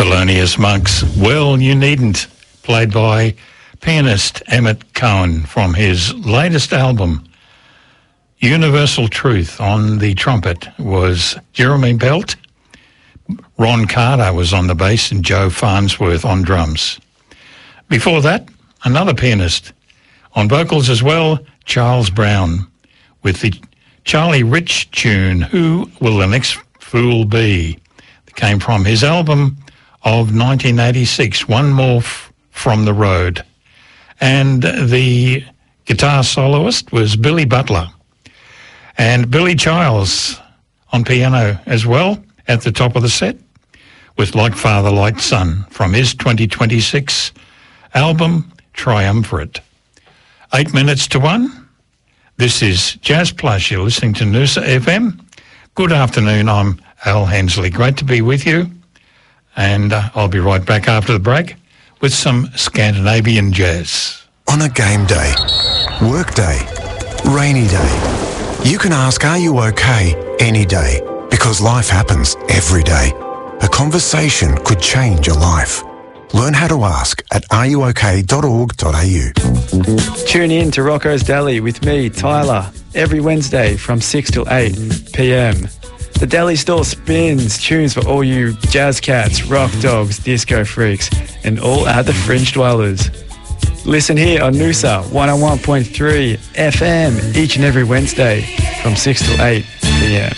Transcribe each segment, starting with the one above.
Thelonious Monk's Well You Needn't, played by pianist Emmett Cohen from his latest album, Universal Truth. On the trumpet was Jeremy Belt. Ron Carter was on the bass and Joe Farnsworth on drums. Before that, another pianist. On vocals as well, Charles Brown, with the Charlie Rich tune, Who Will the Next Fool Be? It came from his album of 1986, One More from the Road. And the guitar soloist was Billy Butler. And Billy Childs on piano as well at the top of the set with Like Father, Like Son from his 2026 album, Triumvirate. 8 minutes to 1. This is Jazz Plus. You're listening to Noosa FM. Good afternoon. I'm Al Hensley. Great to be with you. And I'll be right back after the break with some Scandinavian jazz. On a game day, work day, rainy day, you can ask, are you okay, any day? Because life happens every day. A conversation could change your life. Learn how to ask at areyook.org.au. Tune in to Rocco's Deli with me, Tyler, every Wednesday from 6 till 8 p.m. The Deli store spins tunes for all you jazz cats, rock dogs, disco freaks, and all other fringe dwellers. Listen here on Noosa 101.3 FM each and every Wednesday from 6 till 8 p.m.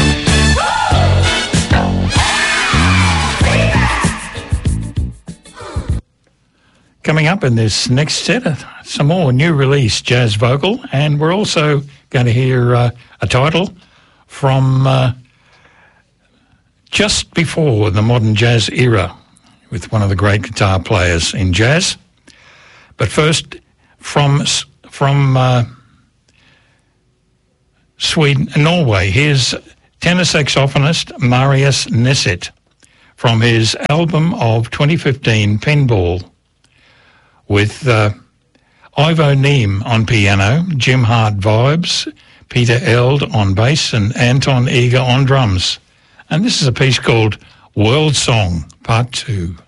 Coming up in this next set, some more new release jazz vocal, and we're also going to hear a title from just before the modern jazz era with one of the great guitar players in jazz. But first, from Sweden, Norway, here's tenor saxophonist Marius Neset from his album of 2015, Pinball, with Ivo Neem on piano, Jim Hart vibes, Peter Eld on bass, and Anton Eger on drums. And this is a piece called World Song, Part 2.